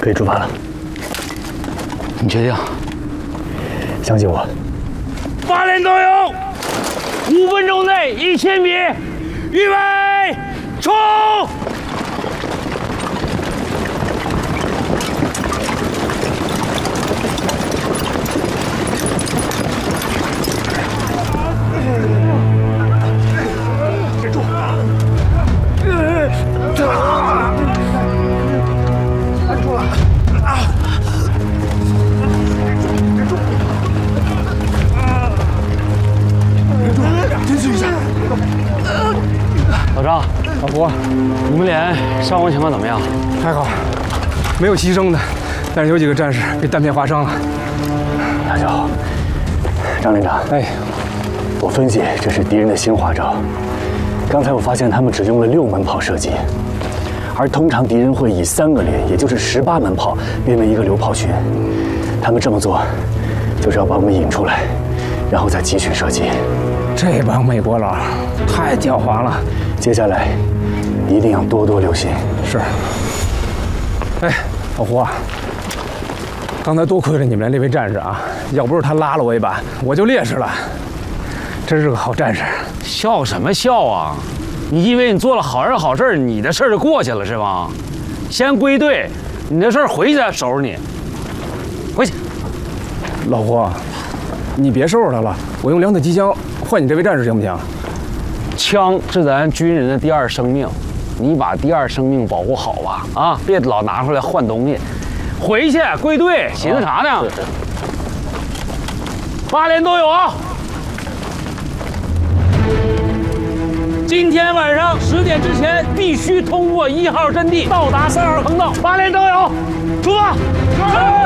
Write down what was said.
可以出发了。 你确定？ 相信我。 8连都有，5分钟内1000米，预备，冲！ 站住！站住了！坚持一下。 老张，老胡，你们连伤亡情况怎么样？ 还好，没有牺牲的，但是有几个战士被弹片划伤了。 大舅，张连长， 哎， 我分析这是敌人的新花招。刚才我发现他们只用了6门炮射击，而通常敌人会以3个连，也就是18门炮编为一个流炮群。他们这么做，就是要把我们引出来，然后再集群射击。 这帮美国佬太狡猾了。 接下来一定要多多留心。 是。哎，老胡啊，刚才多亏了你们这位战士啊，要不是他拉了我一把，我就烈士了。真是个好战士。 笑什么笑啊？你以为你做了好人好事，你的事儿就过去了是吗？先归队，你的事儿回去再收拾你。回去。 老胡，你别收拾他了，我用2子机枪换你这位战士行不行？ 枪是咱军人的第2生命，你把第2生命保护好吧，啊，别老拿出来换东西。回去归队，寻思啥呢？8连都有啊！今天晚上10点之前必须通过1号阵地，到达3号坑道。8连都有，出发！